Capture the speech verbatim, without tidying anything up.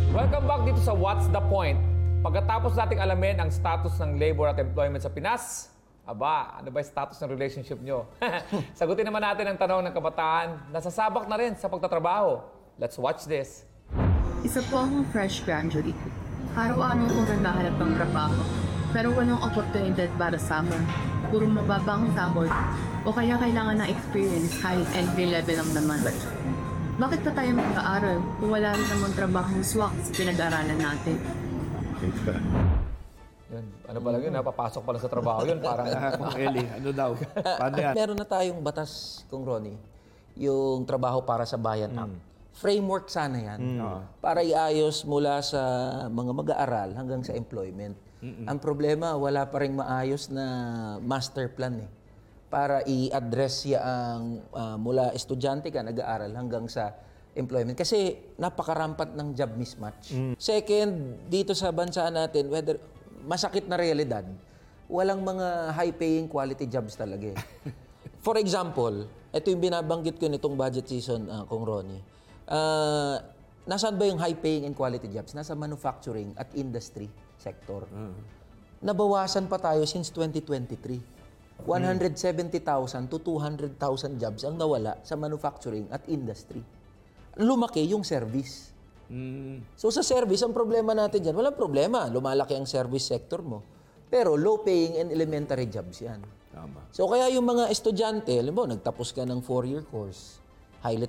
Welcome back dito sa What's the Point? Pagkatapos nating alamin ang status ng labor at employment sa Pinas, aba, ano ba yung status ng relationship nyo? Sagutin naman natin ang tanong ng kabataan na sasabak na rin sa pagtatrabaho. Let's watch this. Isa po akong fresh graduate. Araw-araw kong naghahanap ng trabaho, pero walang oportunidad para sa akin. Puro mababang sahod, o kaya kailangan ng experience kahit entry level lang naman. Bakit pa tayo mag-aaral kung wala rin namang trabaho ng swak sa pinag-aaralan natin? Yun, ano pala yun, napapasok pala sa trabaho yun, parang... Kung Eli, ano daw? Paano yan? Meron na tayong batas, Kung Ronnie, yung Trabaho para sa Bayan Act. Framework sana yan para iayos mula sa mga mag-aaral hanggang sa employment. Ang problema, wala pa rin maayos na master plan eh, para i-address ang uh, mula estudyante ka, nag-aaral hanggang sa employment. Kasi napakarampant ng job mismatch. Second, dito sa bansa natin, whether masakit na realidad, walang mga high-paying quality jobs talaga eh. For example, ito yung binabanggit ko nitong budget season, uh, Kung Ronnie. Uh, nasaan ba yung high-paying and quality jobs? Nasa manufacturing at industry sector. Nabawasan pa tayo since twenty twenty-three. one hundred seventy thousand to two hundred thousand jobs ang nawala sa manufacturing at industry. Lumaki yung service. So sa service, ang problema natin dyan, walang problema. Lumalaki ang service sector mo. Pero low-paying and elementary jobs yan. Tama. So kaya yung mga estudyante, alam mo, nagtapos ka ng four-year course, highly